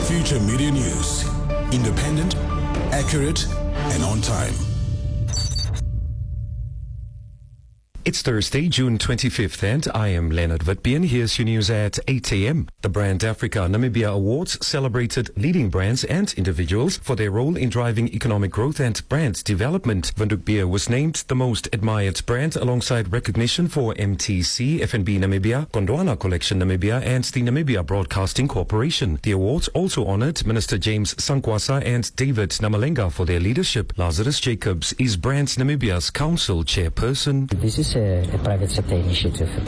Future Media News. Independent, accurate, and on time. It's Thursday, June 25th, and I am Leonard Witbeen. Here's your news at 8 a.m. The Brand Africa Namibia Awards celebrated leading brands and individuals for their role in driving economic growth and brand development. Windhoek Beer was named the most admired brand alongside recognition for MTC, FNB Namibia, Gondwana Collection Namibia, and the Namibia Broadcasting Corporation. The awards also honored Minister James Sankwasa and David Namalenga for their leadership. Lazarus Jacobs is Brand Namibia's council chairperson. This is a private sector initiative,